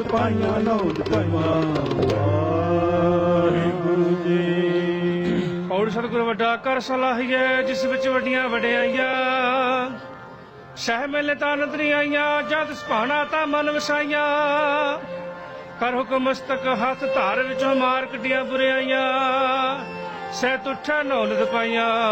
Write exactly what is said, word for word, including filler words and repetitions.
ਪਾਈਆਂ ਨੌਲਦ ਪਾਈਆਂ। ਵਾਹਿਗੁਰੂ ਜੀ। ਔਰ ਸਤਿਗੁਰ ਵੱਡਾ ਕਰ ਸਲਾਹੀਏ ਜਿਸ ਵਿੱਚ ਵੱਡੀਆਂ ਵਡਿਆਈਆਂ। ਸਹਿ ਮੇਲੇ ਤਾਂ ਆਨੰਦ ਨਹੀਂ ਆਈਆਂ ਜਦ ਸੁਭਾਣਾ ਤਾਂ ਮਨ ਵਸਾਈਆਂ। ਕਰ ਹੁਕਮ ਮਸਤਕ ਹੱਥ ਧਾਰ ਵਿੱਚੋਂ ਮਾਰ ਕੱਢੀਆਂ ਬੁਰਿਆਈਆਂ। ਸਹਿ ਤੁਠਾ ਨੌਲਦ ਪਾਈਆਂ।